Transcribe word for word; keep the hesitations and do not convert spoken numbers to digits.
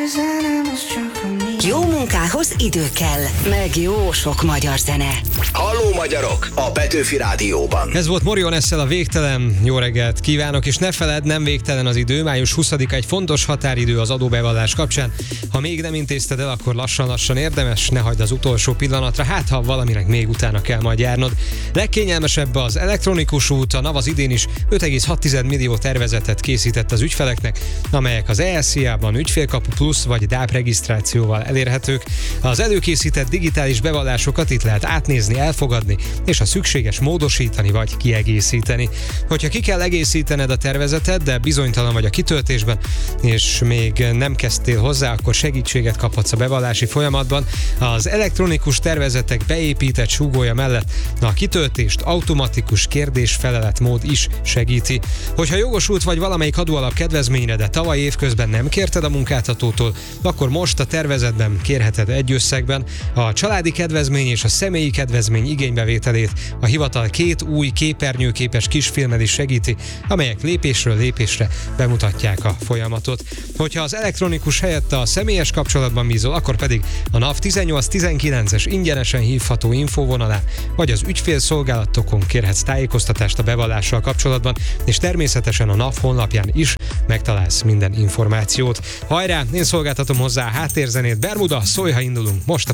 Jó munkához idő kell, meg jó sok magyar zene. Halló magyarok, a Petőfi Rádióban. Ez volt Morionesszel a Végtelen. Jó reggelt kívánok, és ne feledd, nem végtelen az idő. május huszadika egy fontos határidő az adóbevallás kapcsán. Ha még nem intézted el, akkor lassan-lassan érdemes, ne hagyd az utolsó pillanatra, hát ha valaminek még utána kell majd járnod. Legkényelmesebb az elektronikus út, a NAV az idén is öt egész hat millió tervezetet készített az ügyfeleknek, amelyek az e es zé á-ban ügyfélkapu plusz vagy dáp regisztrációval elérhetők. Az előkészített digitális bevallásokat itt lehet átnézni, elfogadni, és ha szükséges, módosítani vagy kiegészíteni. Hogyha ki kell egészítened a tervezeted, de bizonytalan vagy a kitöltésben, és még nem kezdtél hozzá, akkor segítséget kaphatsz a bevallási folyamatban. Az elektronikus tervezetek beépített súgója mellett a kitöltést automatikus kérdés-felelet mód is segíti. Hogyha jogosult vagy valamelyik adóalap kedvezményre, de tavaly évközben nem kérted a munkáltatótól, akkor most a tervezetben kérheted egy összegben. A családi kedvezmény és a személyi kedvezmény igénybevételét a hivatal két új képernyőképes kisfilmmel is segíti, amelyek lépésről lépésre bemutatják a folyamatot. Hogyha az elektronikus helyett a személyes kapcsolatban bízol, akkor pedig a NAV tizennyolc tizenkilences ingyenesen hívható infóvonalán, vagy az ügyfélszolgálatokon kérhetsz tájékoztatást a bevallással kapcsolatban, és természetesen a NAV honlapján is megtalálsz minden információt. Hajrá, én szolgáltatom hozzá a háttérzenét, Bermuda, szólj, ha indulunk most a